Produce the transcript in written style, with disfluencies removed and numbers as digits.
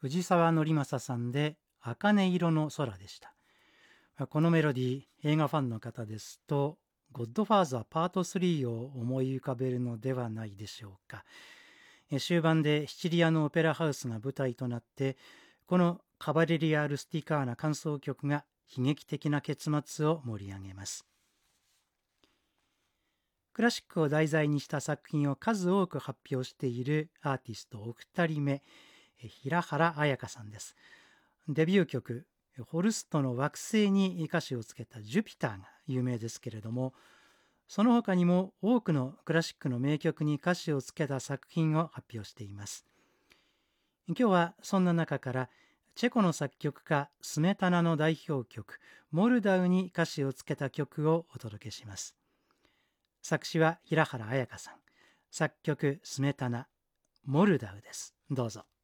藤沢則正さんで茜色の空でした。このメロディー、映画ファンの方ですとゴッドファーザーパート3を思い浮かべるのではないでしょうか。終盤でシチリアのオペラハウスが舞台となって、このカバレリア・ルスティカーナ間奏曲が悲劇的な結末を盛り上げます。クラシックを題材にした作品を数多く発表しているアーティストお二人目、平原綾香さんです。デビュー曲ホルストの惑星に歌詞をつけたジュピターが有名ですけれども、その他にも多くのクラシックの名曲に歌詞をつけた作品を発表しています。今日はそんな中からチェコの作曲家スメタナの代表曲モルダウに歌詞をつけた曲をお届けします。作詞は平原綾香さん、作曲スメタナ、モルダウです。どうぞ。